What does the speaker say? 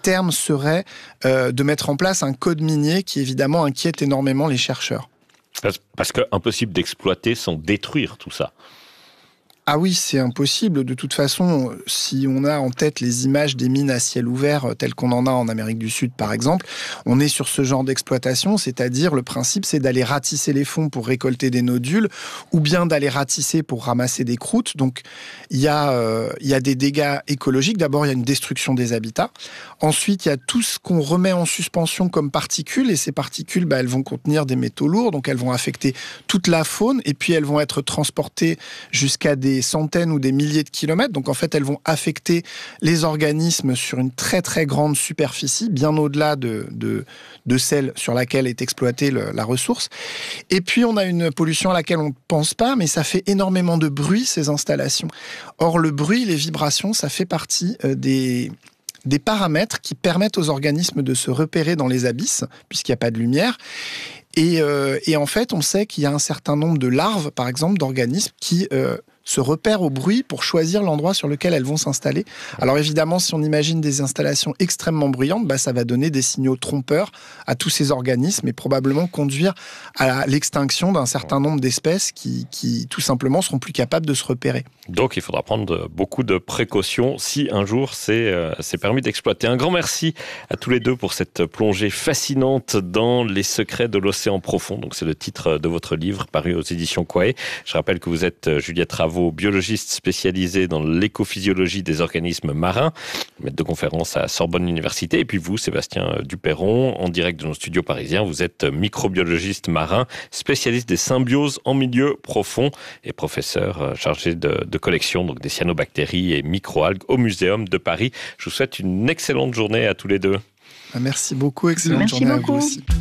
terme serait de mettre en place un code minier qui évidemment inquiète énormément les chercheurs. Parce qu'impossible d'exploiter sans détruire tout ça. Ah oui, c'est impossible. De toute façon, si on a en tête les images des mines à ciel ouvert telles qu'on en a en Amérique du Sud, par exemple, on est sur ce genre d'exploitation, c'est-à-dire le principe, c'est d'aller ratisser les fonds pour récolter des nodules ou bien d'aller ratisser pour ramasser des croûtes. Donc, il y a des dégâts écologiques. D'abord, il y a une destruction des habitats. Ensuite, il y a tout ce qu'on remet en suspension comme particules et ces particules, elles vont contenir des métaux lourds, donc elles vont affecter toute la faune et puis elles vont être transportées jusqu'à des centaines ou des milliers de kilomètres. Donc en fait, elles vont affecter les organismes sur une très très grande superficie, bien au-delà de celle sur laquelle est exploitée la ressource. Et puis on a une pollution à laquelle on ne pense pas, mais ça fait énormément de bruit, ces installations. Or le bruit, les vibrations, ça fait partie des paramètres qui permettent aux organismes de se repérer dans les abysses, puisqu'il n'y a pas de lumière. Et en fait, on sait qu'il y a un certain nombre de larves, par exemple, d'organismes qui se repèrent au bruit pour choisir l'endroit sur lequel elles vont s'installer. Alors évidemment, si on imagine des installations extrêmement bruyantes, ça va donner des signaux trompeurs à tous ces organismes et probablement conduire à l'extinction d'un certain nombre d'espèces qui tout simplement seront plus capables de se repérer. Donc il faudra prendre beaucoup de précautions si un jour c'est permis d'exploiter. Un grand merci à tous les deux pour cette plongée fascinante dans les secrets de l'océan profond. Donc c'est le titre de votre livre paru aux éditions Quae. Je rappelle que vous êtes Juliette Raveau, biologiste spécialisée dans l'écophysiologie des organismes marins, maître de conférence à Sorbonne Université. Et puis vous, Sébastien Duperron, en direct de nos studios parisiens, vous êtes microbiologiste marin, spécialiste des symbioses en milieu profond et professeur chargé de collection donc des cyanobactéries et microalgues au Muséum de Paris. Je vous souhaite une excellente journée à tous les deux. Merci beaucoup, excellente journée à vous aussi.